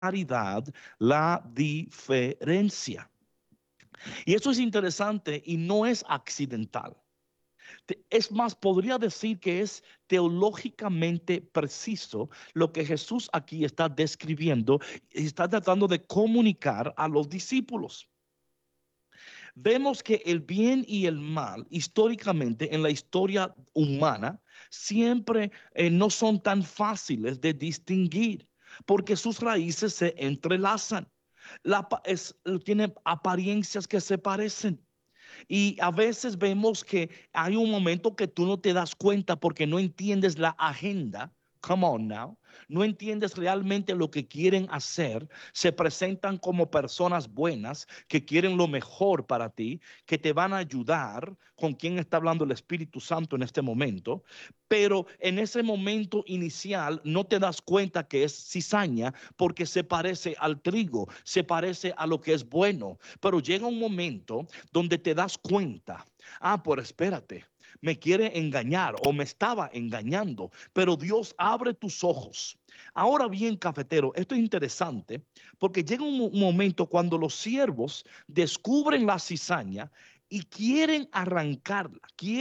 claridad la diferencia. Y eso es interesante y no es accidental. Es más, podría decir que es teológicamente preciso lo que Jesús aquí está describiendo y está tratando de comunicar a los discípulos. Vemos que el bien y el mal, históricamente, en la historia humana, siempre no son tan fáciles de distinguir, porque sus raíces se entrelazan. Tiene apariencias que se parecen. Y a veces vemos que hay un momento que tú no te das cuenta porque no entiendes la agenda. Come on now. No entiendes realmente lo que quieren hacer. Se presentan como personas buenas que quieren lo mejor para ti, que te van a ayudar. ¿Con quién está hablando el Espíritu Santo en este momento? Pero en ese momento inicial no te das cuenta que es cizaña porque se parece al trigo, se parece a lo que es bueno. Pero llega un momento donde te das cuenta, pero espérate, me quiere engañar o me estaba engañando, pero Dios abre tus ojos. Ahora bien, cafetero, esto es interesante porque llega un momento cuando los siervos descubren la cizaña y quieren arrancarla,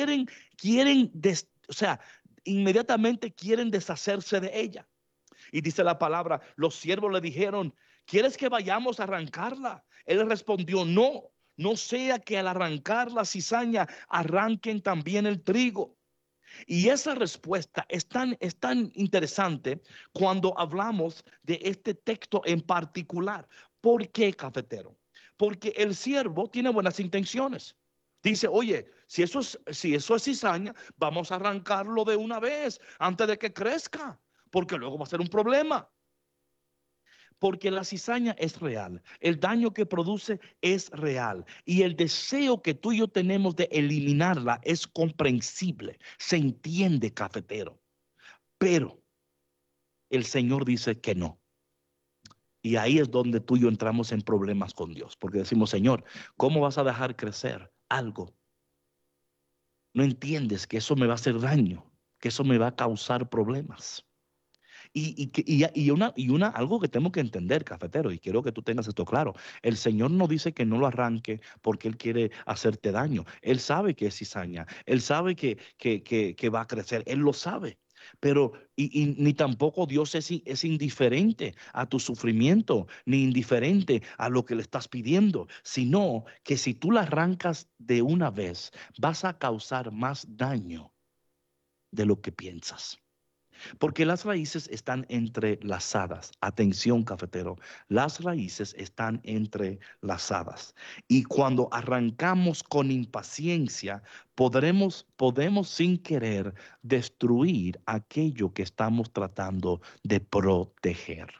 o sea, inmediatamente quieren deshacerse de ella. Y dice la palabra, los siervos le dijeron, ¿quieres que vayamos a arrancarla? Él respondió, no, no sea que al arrancar la cizaña arranquen también el trigo. Y esa respuesta es tan interesante cuando hablamos de este texto en particular. ¿Por qué, cafetero? Porque el siervo tiene buenas intenciones. Dice, oye, si eso es cizaña, vamos a arrancarlo de una vez antes de que crezca, porque luego va a ser un problema. Porque la cizaña es real, el daño que produce es real y el deseo que tú y yo tenemos de eliminarla es comprensible, se entiende, cafetero, pero el Señor dice que no. Y ahí es donde tú y yo entramos en problemas con Dios, porque decimos, Señor, ¿cómo vas a dejar crecer algo? No entiendes que eso me va a hacer daño, que eso me va a causar problemas. Algo que tengo que entender, cafetero, y quiero que tú tengas esto claro. El Señor no dice que no lo arranque porque Él quiere hacerte daño. Él sabe que es cizaña. Él sabe que va a crecer. Él lo sabe. Pero, ni tampoco Dios es indiferente a tu sufrimiento, ni indiferente a lo que le estás pidiendo, sino que si tú la arrancas de una vez, vas a causar más daño de lo que piensas. Porque las raíces están entrelazadas. Atención, cafetero. Las raíces están entrelazadas. Y cuando arrancamos con impaciencia, podemos sin querer destruir aquello que estamos tratando de proteger.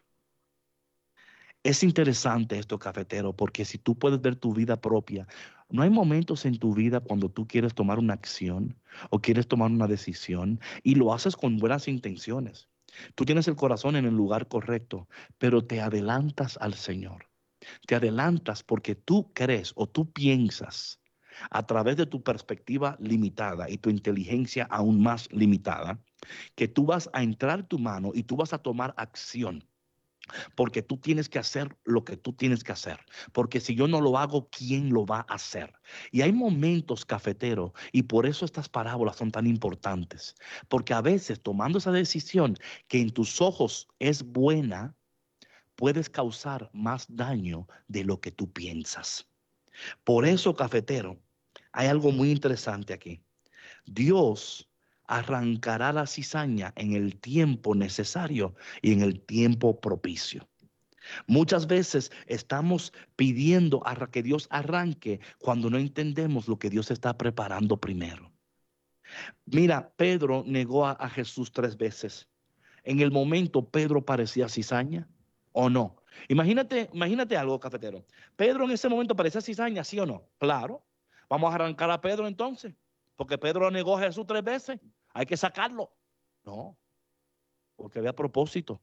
Es interesante esto, cafetero, porque si tú puedes ver tu vida propia, no hay momentos en tu vida cuando tú quieres tomar una acción o quieres tomar una decisión y lo haces con buenas intenciones. Tú tienes el corazón en el lugar correcto, pero te adelantas al Señor. Te adelantas porque tú crees o tú piensas a través de tu perspectiva limitada y tu inteligencia aún más limitada, que tú vas a entrar tu mano y tú vas a tomar acción porque tú tienes que hacer lo que tú tienes que hacer, porque si yo no lo hago, ¿quién lo va a hacer? Y hay momentos, cafetero, y por eso estas parábolas son tan importantes, porque a veces tomando esa decisión que en tus ojos es buena, puedes causar más daño de lo que tú piensas. Por eso, cafetero, hay algo muy interesante aquí. Dios arrancará la cizaña en el tiempo necesario y en el tiempo propicio. Muchas veces estamos pidiendo a que Dios arranque cuando no entendemos lo que Dios está preparando primero. Mira, Pedro negó a Jesús 3 veces. En el momento, Pedro parecía cizaña o no. Imagínate algo, cafetero. Pedro en ese momento parecía cizaña, ¿sí o no? Claro. Vamos a arrancar a Pedro entonces, porque Pedro negó a Jesús 3 veces. Hay que sacarlo. No, porque había propósito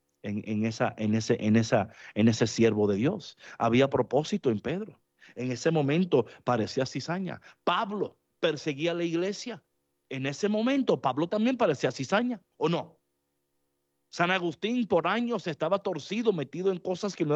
en ese siervo de Dios. Había propósito en Pedro. En ese momento parecía cizaña. Pablo perseguía a la iglesia. En ese momento Pablo también parecía cizaña, ¿o no? San Agustín por años estaba torcido, metido en cosas que no